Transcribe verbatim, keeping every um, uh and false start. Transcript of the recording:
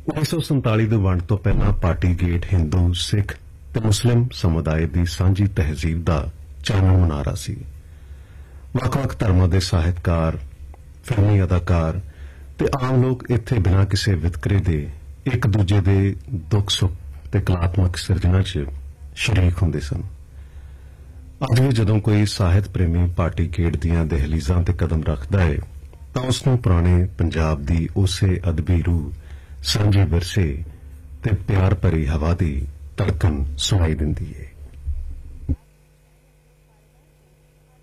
उन्नीस सौ संताली ਦੀ ਵੰਡ ਤੋਂ ਪਹਿਲਾਂ ਪਾਰਟੀ ਗੇਟ ਹਿੰਦੂ ਸਿੱਖ ਤੇ ਮੁਸਲਿਮ ਸਮੁਦਾਇ ਦੀ ਸਾਂਝੀ ਤਹਿਜ਼ੀਬ ਦਾ ਚਾਨਣ ਮੁਨਾਰਾ ਸੀ। ਵੱਖ-ਵੱਖ ਧਰਮਾਂ ਦੇ ਸਾਹਿਤਕਾਰ, ਫਿਲਮੀ ਅਦਾਕਾਰ ਤੇ ਆਮ ਲੋਕ ਇੱਥੇ ਬਿਨਾਂ ਕਿਸੇ ਵਿਤਕਰੇ ਦੇ ਇੱਕ ਦੂਜੇ ਦੇ ਦੁੱਖ ਸੁੱਖ ਤੇ ਕਲਾਤਮਕ ਸਿਰਜਣਾ 'ਚ ਸ਼ਰੀਕ ਹੁੰਦੇ ਸਨ। ਅੱਜ ਵੀ ਜਦੋਂ ਕੋਈ ਸਾਹਿਤ ਪ੍ਰੇਮੀ ਪਾਰਟੀ ਗੇਟ ਦੀਆਂ ਦਹਿਲੀਜ਼ਾਂ ਤੇ ਕਦਮ ਰੱਖਦਾ ਹੈ ਤਾਂ ਉਸ ਨੂੰ ਪੁਰਾਣੇ ਪੰਜਾਬ ਦੀ ਉਸੇ ਅਦਬੀ ਰੂਹ, ਸਾਂਝੇ ਵਿਰਸੇ ਤੇ ਪਿਆਰ ਭਰੀ ਹਵਾ ਦੀ ਧੜਕਣ ਸੁਣਾਈ ਦਿੰਦੀ ਹੈ।